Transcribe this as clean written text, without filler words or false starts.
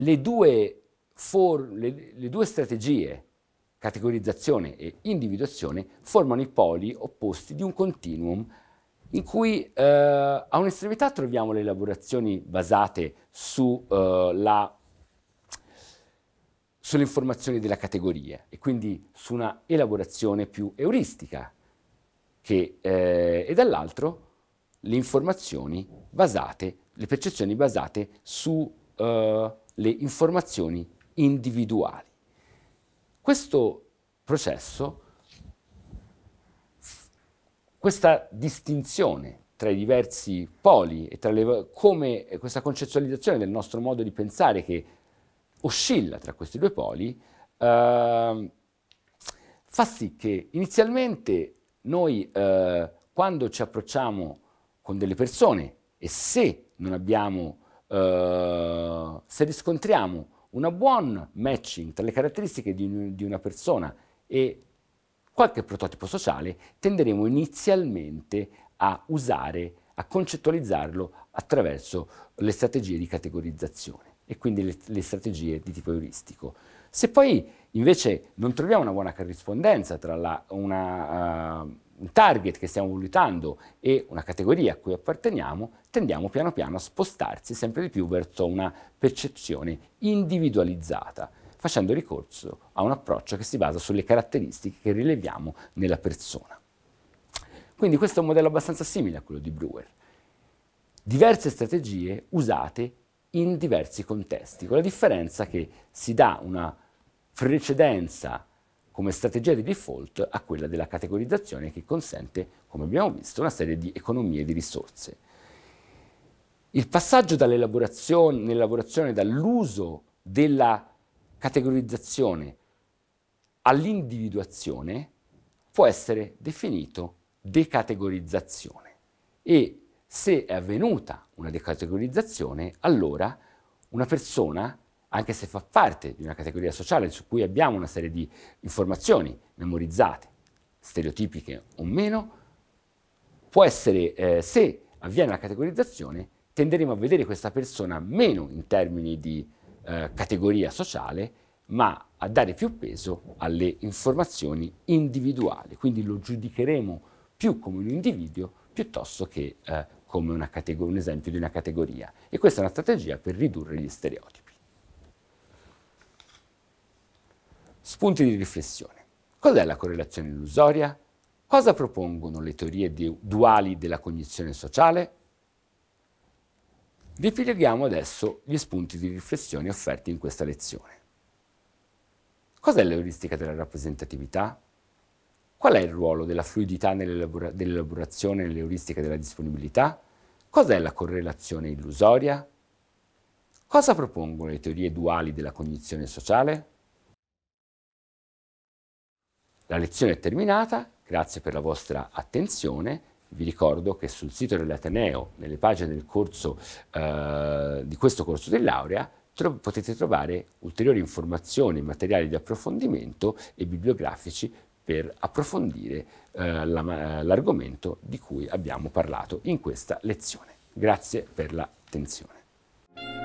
le due strategie, categorizzazione e individuazione, formano i poli opposti di un continuum in cui a un'estremità troviamo le elaborazioni basate sulle informazioni della categoria e quindi su una elaborazione più euristica, e dall'altro le informazioni basate, le percezioni basate sulle informazioni individuali. Questo processo, questa distinzione tra i diversi poli e come questa concettualizzazione del nostro modo di pensare che oscilla tra questi due poli, fa sì che inizialmente noi quando ci approcciamo con delle persone e se riscontriamo una buon matching tra le caratteristiche di una persona e qualche prototipo sociale, tenderemo inizialmente a concettualizzarlo attraverso le strategie di categorizzazione e quindi le strategie di tipo euristico. Se poi invece non troviamo una buona corrispondenza tra un target che stiamo valutando e una categoria a cui apparteniamo, tendiamo piano piano a spostarsi sempre di più verso una percezione individualizzata, facendo ricorso a un approccio che si basa sulle caratteristiche che rileviamo nella persona. Quindi questo è un modello abbastanza simile a quello di Brewer. Diverse strategie usate in diversi contesti, con la differenza che si dà una precedenza come strategia di default a quella della categorizzazione che consente, come abbiamo visto, una serie di economie di risorse. Il passaggio nell'elaborazione dall'uso della categorizzazione all'individuazione può essere definito decategorizzazione e se è avvenuta una decategorizzazione, allora una persona, anche se fa parte di una categoria sociale su cui abbiamo una serie di informazioni memorizzate, stereotipiche o meno, può essere, se avviene la categorizzazione, tenderemo a vedere questa persona meno in termini di categoria sociale, ma a dare più peso alle informazioni individuali, quindi lo giudicheremo più come un individuo piuttosto che come un esempio di una categoria. E questa è una strategia per ridurre gli stereotipi. Spunti di riflessione. Cos'è la correlazione illusoria? Cosa propongono le teorie duali della cognizione sociale? Ripieghiamo adesso gli spunti di riflessione offerti in questa lezione. Cos'è l'euristica della rappresentatività? Qual è il ruolo della fluidità nell'elaborazione nell'euristica della disponibilità? Cos'è la correlazione illusoria? Cosa propongono le teorie duali della cognizione sociale? La lezione è terminata, grazie per la vostra attenzione. Vi ricordo che sul sito dell'Ateneo, nelle pagine del corso, di questo corso di laurea, potete trovare ulteriori informazioni e materiali di approfondimento e bibliografici per approfondire l'argomento di cui abbiamo parlato in questa lezione. Grazie per l'attenzione.